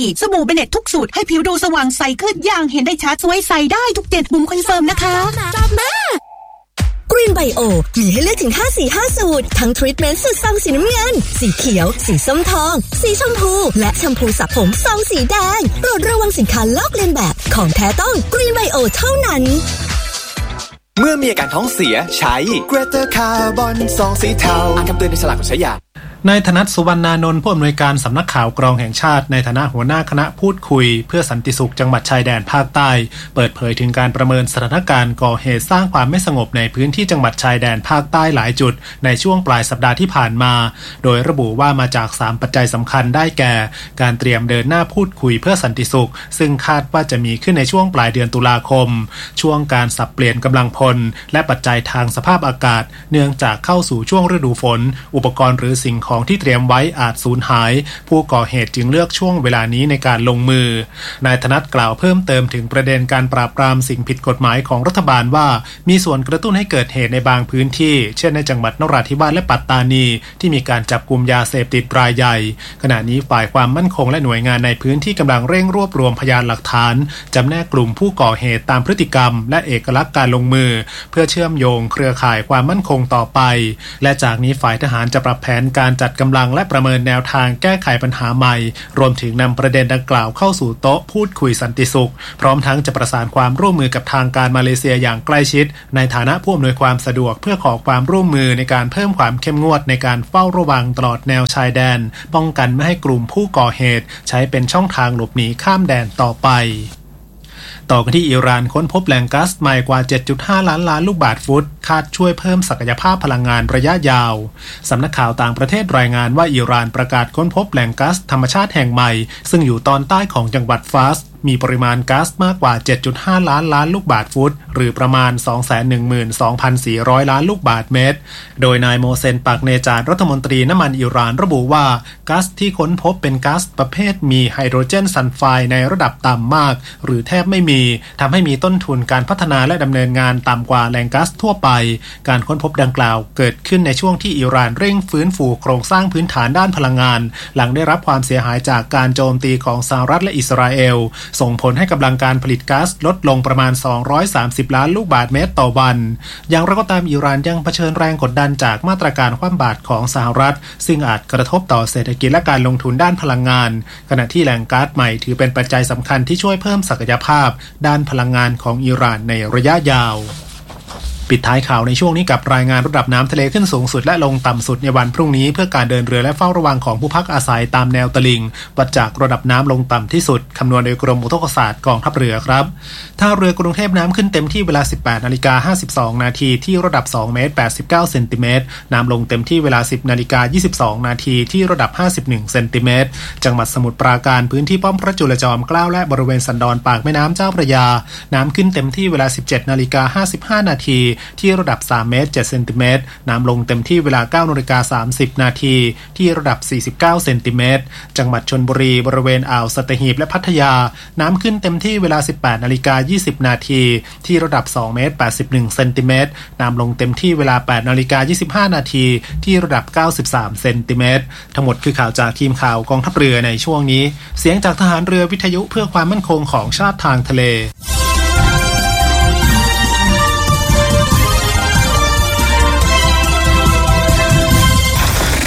สบู่เบเนตทุกสูตรให้ผิวดูสว่างใสขึ้นอย่างเห็นได้ชัดสวยใสได้ทุกเด็ดบุ๋มคอนเฟิร์มนะคะจับมากรีนไบโอมีให้เลือกถึง5สี5สูตรทั้งทรีทเมนต์สูตรซองสีน้ำเงินสีเขียวสีส้มทองสีชมพูและแชมพูสระผมซองสีแดงโปรดระวังสินค้าลอกเลียนแบบของแท้ต้องกรีนไบโอเท่านั้นเมื่อมีอาการท้องเสียใช้เกรเตอร์คาร์บอนซองสีเทาอ่านคำเตือนในฉลากก่อนใช้ยานายธนัท สุวรรณานนท์ผู้อำนวยการสำนักข่าวกรองแห่งชาติในฐานะหัวหน้าคณะพูดคุยเพื่อสันติสุขจังหวัดชายแดนภาคใต้เปิดเผยถึงการประเมินสถานการณ์ก่อเหตุสร้างความไม่สงบในพื้นที่จังหวัดชายแดนภาคใต้หลายจุดในช่วงปลายสัปดาห์ที่ผ่านมาโดยระบุว่ามาจาก3ปัจจัยสำคัญได้แก่การเตรียมเดินหน้าพูดคุยเพื่อสันติสุขซึ่งคาดว่าจะมีขึ้นในช่วงปลายเดือนตุลาคมช่วงการสับเปลี่ยนกำลังพลและปัจจัยทางสภาพอากาศเนื่องจากเข้าสู่ช่วงฤดูฝนอุปกรณ์หรือสิ่งของที่เตรียมไว้อาจสูญหายผู้ก่อเหตุจึงเลือกช่วงเวลานี้ในการลงมือนายธนัทกล่าวเพิ่มเติมถึงประเด็นการปราบปรามสิ่งผิดกฎหมายของรัฐบาลว่ามีส่วนกระตุ้นให้เกิดเหตุในบางพื้นที่เช่นในจังหวัดนราธิวาสและปัตตานีที่มีการจับกุมยาเสพติดรายใหญ่ขณะนี้ฝ่ายความมั่นคงและหน่วยงานในพื้นที่กำลังเร่งรวบรวมพยานหลักฐานจำแนกกลุ่มผู้ก่อเหตุตามพฤติกรรมและเอกลักษณ์การลงมือเพื่อเชื่อมโยงเครือข่ายความมั่นคงต่อไปและจากนี้ฝ่ายทหารจะปรับแผนการจัดกำลังและประเมินแนวทางแก้ไขปัญหาใหม่รวมถึงนำประเด็นดังกล่าวเข้าสู่โต๊ะพูดคุยสันติสุขพร้อมทั้งจะประสานความร่วมมือกับทางการมาเลเซียอย่างใกล้ชิดในฐานะผู้อำนวยความสะดวกเพื่อขอความร่วมมือในการเพิ่มความเข้มงวดในการเฝ้าระวังตลอดแนวชายแดนป้องกันไม่ให้กลุ่มผู้ก่อเหตุใช้เป็นช่องทางหลบหนีข้ามแดนต่อไปต่อกันที่อิหร่านค้นพบแหล่งก๊าซใหม่กว่า 7.5 ล้านล้านลูกบาศก์ฟุตคาดช่วยเพิ่มศักยภาพพลังงานระยะยาวสำนักข่าวต่างประเทศรายงานว่าอิหร่านประกาศค้นพบแหล่งก๊าซธรรมชาติแห่งใหม่ซึ่งอยู่ตอนใต้ของจังหวัดฟาสมีปริมาณก๊าซมากกว่า 7.5 ล้านล้านลูกบาศก์ฟุตหรือประมาณ 212,400 ล้านลูกบาศก์เมตรโดยนายโมเซน ปากเนจาดรัฐมนตรีน้ำมันอิหร่านระบุว่าก๊าซที่ค้นพบเป็นก๊าซประเภทมีไฮโดรเจนซัลไฟด์ในระดับต่ำมากหรือแทบไม่มีทำให้มีต้นทุนการพัฒนาและดำเนินงานต่ำกว่าแหล่งก๊าซทั่วไปการค้นพบดังกล่าวเกิดขึ้นในช่วงที่อิหร่านเร่งฟื้นฟูโครงสร้างพื้นฐานด้านพลังงานหลังได้รับความเสียหายจากการโจมตีของสหรัฐและอิสราเอลส่งผลให้กำลังการผลิตก๊าซลดลงประมาณ230ล้านลูกบาศก์เมตรต่อวันอย่างไรก็ตามอิหร่านยังเผชิญแรงกดดันจากมาตรการคว่ำบาตรของสหรัฐซึ่งอาจกระทบต่อเศรษฐกิจและการลงทุนด้านพลังงานขณะที่แหล่งก๊าซใหม่ถือเป็นปัจจัยสำคัญที่ช่วยเพิ่มศักยภาพด้านพลังงานของอิหร่านในระยะยาวปิดท้ายข่าวในช่วงนี้กับรายงานระดับน้ำทะเลขึ้นสูงสุดและลงต่ำสุดในวันพรุ่งนี้เพื่อการเดินเรือและเฝ้าระวังของผู้พักอาศัยตามแนวตลิ่งวัดจากระดับน้ำลงต่ำที่สุดคำนวณโดยกรมอุทกศาสตร์กองทัพเรือครับท่าเรือกรุงเทพน้ำขึ้นเต็มที่เวลา 18:52 นาทีที่ระดับ2เมตร89เซนติเมตรน้ำลงเต็มที่เวลา 10:22 นาทีที่ระดับ51เซนติเมตรจังหวัดสมุทรปราการพื้นที่ป้อมพระจุลจอมเกล้าและบริเวณสันดอนปากแม่น้ำเจ้าพระยาน้ำขึ้นเต็มที่เวลา 17:55 นาทีที่ระดับ3เมตร7เซนติเมตรน้ำลงเต็มที่เวลา 9:30 นาทีที่ระดับ49เซนติเมตรจังหวัดชลบุรีบริเวณอ่าวสัตหีบและพัทยาน้ำขึ้นเต็มที่เวลา 18:20 นาทีที่ระดับ2เมตร81เซนติเมตรน้ำลงเต็มที่เวลา 8:25 นาทีที่ระดับ93เซนติเมตรทั้งหมดคือข่าวจากทีมข่าวกองทัพเรือในช่วงนี้เสียงจากทหารเรือวิทยุเพื่อความมั่นคงของชาติทางทะเล